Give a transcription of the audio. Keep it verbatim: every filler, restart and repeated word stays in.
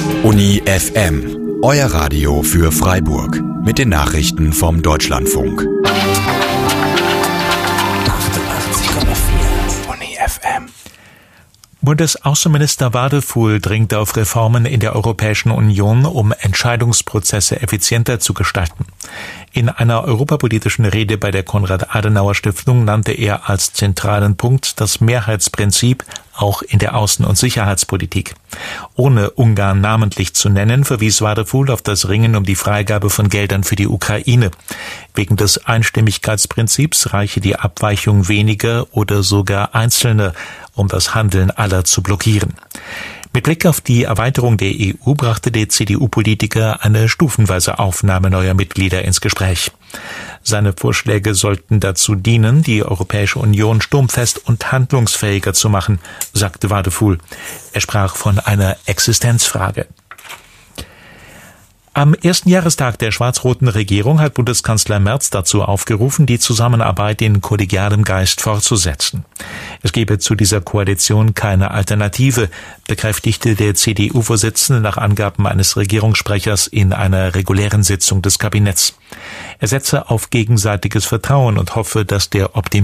Uni F M, euer Radio für Freiburg. Mit den Nachrichten vom Deutschlandfunk. achtundachtzig Komma vier Uni F M. Bundesaußenminister Wadefuhl dringt auf Reformen in der Europäischen Union, um Entscheidungsprozesse effizienter zu gestalten. In einer europapolitischen Rede bei der Konrad-Adenauer-Stiftung nannte er als zentralen Punkt das Mehrheitsprinzip auch in der Außen- und Sicherheitspolitik. Ohne Ungarn namentlich zu nennen, verwies Wadefuhl auf das Ringen um die Freigabe von Geldern für die Ukraine. Wegen des Einstimmigkeitsprinzips reiche die Abweichung weniger oder sogar Einzelner, um das Handeln aller zu blockieren. Mit Blick auf die Erweiterung der E U brachte der C D U-Politiker eine stufenweise Aufnahme neuer Mitglieder ins Gespräch. Seine Vorschläge sollten dazu dienen, die Europäische Union sturmfest und handlungsfähiger zu machen, sagte Wadefuhl. Er sprach von einer Existenzfrage. Am ersten Jahrestag der schwarz-roten Regierung hat Bundeskanzler Merz dazu aufgerufen, die Zusammenarbeit in kollegialem Geist fortzusetzen. Es gebe zu dieser Koalition keine Alternative, bekräftigte der C D U-Vorsitzende nach Angaben eines Regierungssprechers in einer regulären Sitzung des Kabinetts. Er setze auf gegenseitiges Vertrauen und hoffe, dass der Optimismus